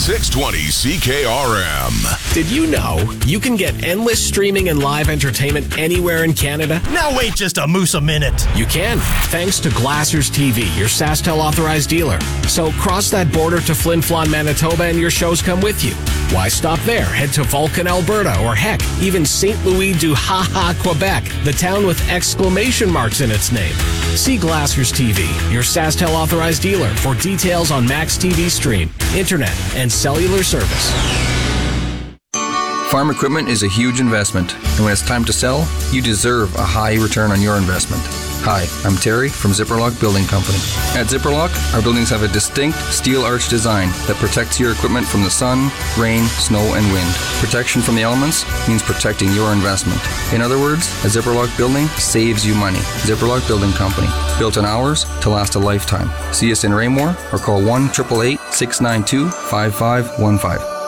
620 CKRM. Did you know you can get endless streaming and live entertainment anywhere in Canada? Now wait just a moose a minute. You can, thanks to Glassers TV, your SaskTel authorized dealer. So cross that border to Flin Flon, Manitoba, and your shows come with you. Why stop there? Head to Vulcan, Alberta, or heck, even St. Louis du Ha-Ha, Quebec, the town with exclamation marks in its name. See Glassers TV, your SaskTel authorized dealer, for details on Max TV Stream, internet, and cellular service. Farm equipment is a huge investment, and when it's time to sell, you deserve a high return on your investment. Hi, I'm Terry from Zipperlock Building Company. At Zipperlock, our buildings have a distinct steel arch design that protects your equipment from the sun, rain, snow, and wind. Protection from the elements means protecting your investment. In other words, a Zipperlock building saves you money. Zipperlock Building Company, built in hours to last a lifetime. See us in Raymore or call 1-888-692-5515.